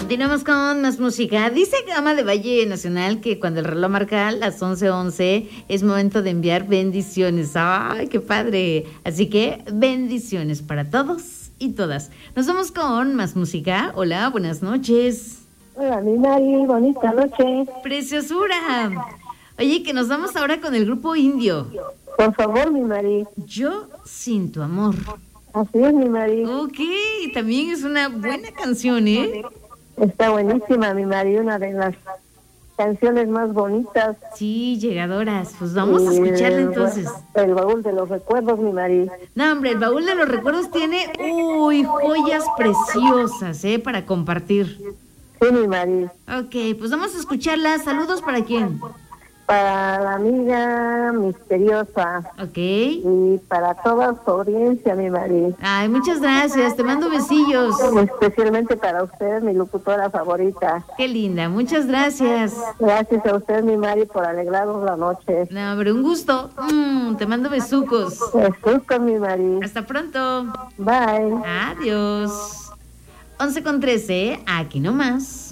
Continuamos con más música. Dice Gama de Valle Nacional que cuando el reloj marca las 11:11 es momento de enviar bendiciones. ¡Ay, qué padre! Así que bendiciones para todos y todas. Nos vamos con más música. Hola, buenas noches. Hola, mi Mari, bonita noche. ¡Preciosura! Oye, que nos vamos ahora con el grupo Indio. Por favor, mi Mari. Yo sin tu amor. Así es, mi Mari. Ok, también es una buena canción, ¿eh? Está buenísima, mi Mari, una de las canciones más bonitas. Sí, llegadoras. Pues vamos a escucharla entonces. El baúl de los recuerdos, mi Mari. No, hombre, el baúl de los recuerdos tiene, joyas preciosas, para compartir. Sí, mi Mari. Ok, pues vamos a escucharla. Saludos para quién. Para la amiga misteriosa. Ok. Y para toda su audiencia, mi Mari. Ay, muchas gracias. Te mando besillos. Especialmente para usted, mi locutora favorita. Qué linda. Muchas gracias. Gracias a usted, mi Mari, por alegrarnos la noche. No, hombre, un gusto. Te mando besucos. Besucos, mi Mari. Hasta pronto. Bye. Adiós. 11:13, aquí nomás.